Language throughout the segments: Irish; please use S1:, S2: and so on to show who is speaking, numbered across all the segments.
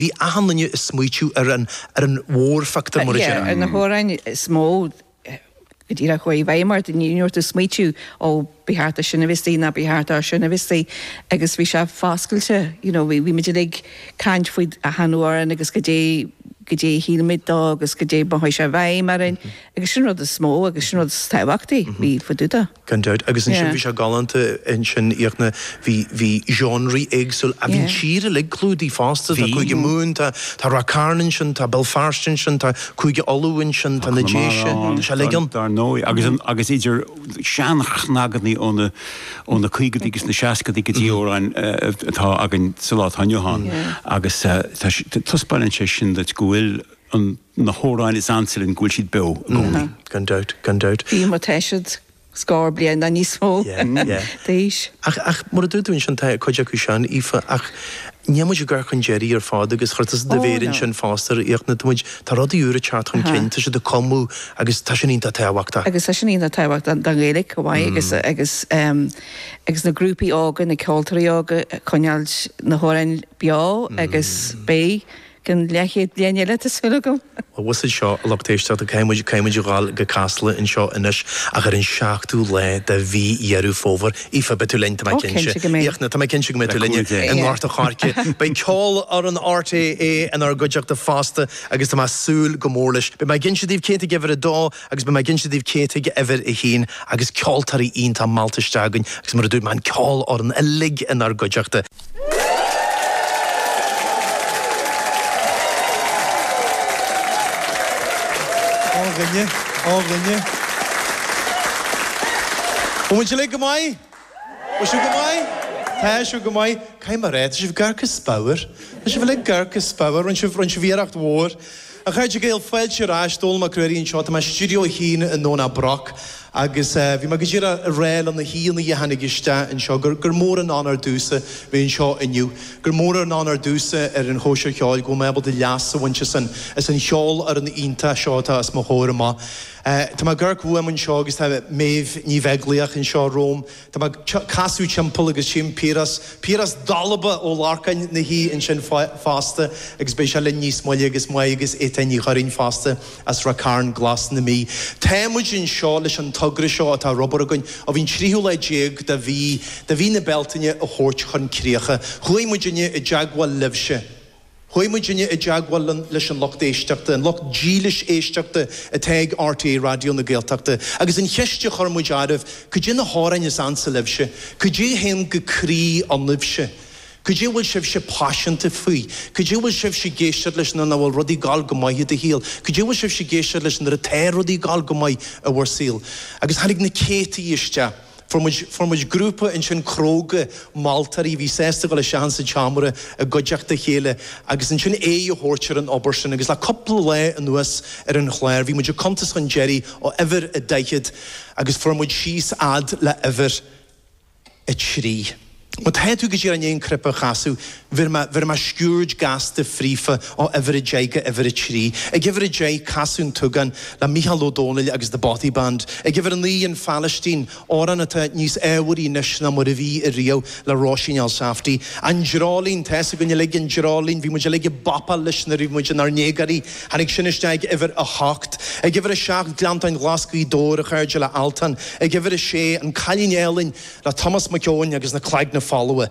S1: Bhí ahananne is smuitiú ar an mhór factor mar
S2: Yeah, and the hórain smó gyda'r chwy Weimar, dyn ni'n yw'r smwytiw o biharta sianavistí na biharta sianavistí agus fi siaf fasgailte, vi mynd i'n caint fwyd a hanwar agus gyda hílmid da agus gyda bohoi siaf Weimar agus sy'n roedd y smó agus sy'n roedd stawachti fi ffwydwda.
S1: Gandawd, agus yn sy'n fi siaf galanta yn sy'n iachna fi genre eigsol a fi'n sir y lig clwyd i fasta ta cwyd i mŵn ta Racarnan sy'n ta Belfarstin sy'n ta cwyd i Olwyn sy'n ta Najesha ta ligan.
S3: Agus idir seanach nagad ní óna chuigad agus na seascad i gotí órain atá agan salát hanneohan agus tuspáin sé sin dat gúil na hóráin is ansel in gúil siad bew.
S1: Gandawd.
S2: Bí mar teisiid scar blian na níos mó. Déis.
S1: Ach, mar a dúdún sy'n ta codia cwisian ifa ach Niamid y garch yn Jerry ar fad agus chwartas dy ferin sy'n faster i'ch na dymwyd ta rodi yw'r chat chyn cyn ta sydd y comw agus ta sy'n un ta tewagta.
S2: Agus ta sy'n un ta tewagta dan gaelig hwai agus na grwpi oga na ceoltari oga conial na horen bio agus bei gan lechiad lianile ta sylwgwm.
S1: Wel, was it seo loctéiste a caiimid gáil go casla in seo inis a gur in seachtú le de bhí iarú fóvar ifa betu lein ta mai cinse. Iachna ta mai cinse go metu lein in ngárta charce. Bei ceol ar an RTA an ar goideach de fasta agus ta mai súl gomórlis. Bei mai ginse díh céta gefur a dó agus bei mai ginse díh céta gefur a hín agus ceoltarí ín ta maltasteagain agus mar a dúd man ceol ar an lig in ar goideachta. Áglinne. Muốn se le go mai? O se go mai? Tá se go mai? Cai mar réit, se garcha spáir. Se bhfuil le garcha spáir, ron se bhíaracht mhór. A chaid gael fáil se ráis dól ma cruirín seo, tá studio hín in nóna broc, agus bhí ma gyda'r réil an na híl na dhéhannig iste in seo, gur mór an anar dúsa bhín seo iniu. Gur mór an anar dúsa ar an hóise cheáil go mebal de leasa bhaintse san cheáil ar an ínta seo tá as mo hóra ma. Tá ma gur cua man seo agus tá méh ní bhegliach in seo Róm. Tá ma casú timpol agus sin Píras dalaba ó larcain na hí in sin fásta agus bei se le níos moile agus mai agus éta ní charín fásta as Racarn glas na mí. Téimid in seo leis an tugra seo atá Robert agan a bhín tríú le déag da bhí na beltaine a chóirt chun críocha. Chuimidine i deagháil libse. Chuimidine i deagháil leis an locht éisteachta, an locht dílis éisteachta a teag RTA radio na Gaeltachta. Agus in cheiste chormúid airih, cudine na hárain is ansa libse, cudine hen go crí an libse. Could you will shift she passion to fui? Could you will shift she geished leis na bhfuil rudí gal go mai a híal? Could you will shift she geished leis na retéir rudí gal go mai a bhar síl? Agus tháinig na cétaí iste. Formuid grúpa in sin cróga Maltarí bhí 60 go le sean sa teamara a goideachta chéile agus in sin a hórtear an obair sin agus le coppla le an nuas ar an chléir bhí muidir contas chun Jerry ó ever a daichead agus formuid síos ad le ever a trí. Maar hij doet je aan je krippen gasu, weer maar schuurt gas de frieven o every jake every tree. Ik geef er een jake kasun tugan la Michael O'Donnell agus de bodyband. Ik geef er een lee in Palestine oran het nieuws eeuweri nishna morevi Rio la Roshin al Safety. En Geraldine tesse gun je liggen Geraldine wie moet je liggen bappa lishner wie moet je naar negari. En ik shinistag ever a hakt. Ik geef er een schaak glant aan Glasgow door la Altan. Ik geef er een shea en Colin Ellen la Thomas McKeown agus na Clegg follower.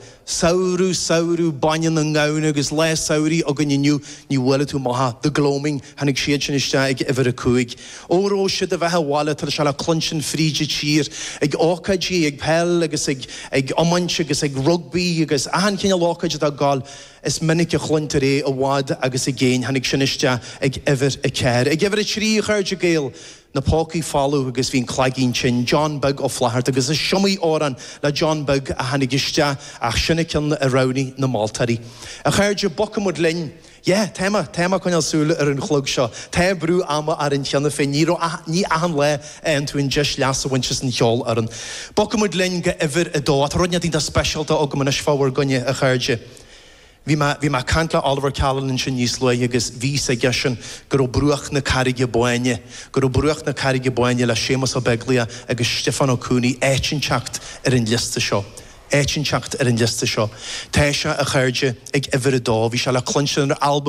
S1: Sauru, banyan and gown, agus less sauri, og in you will to maha, the gloaming, and exchange in stag ever a coig. Oro should have a wallet, till shall a clunch and frige cheer, eg okaji, eg pel, agus eg omanch, agus eg rugby, agus ahan kin a lockage da gal, es minnick a cluntere, a wad, agus again, and exchange eg ever a care. Eg ever a tree, herge gale. Na pócaí follow agus bhín claigín sin John Bug ó Flahart agus is siomí óran le John Bug a hanigiste ach sinna cin a raní na Maltarí. A chuirde bocamúd linn, téma chuineal súla ar an chlog seo, té brú ama ar an cheanna fé ní ahan le an tú in just leas a winches an cheol ar an. Bocamúd linn go ever a dó, a rodne dínta specialta ó go manis fáhar gonne a chuirde. Vi ma cantla Oliver Callan in sin níos le agus ví a gesin gur brúach na carige boine le Seamus o Beglia agus Stefan O'Cooney éitin teacht ar an lista seo. éitin teacht ar an lista seo. Tá se a chuirde ag Iver a dó, bhí se le cloinse an album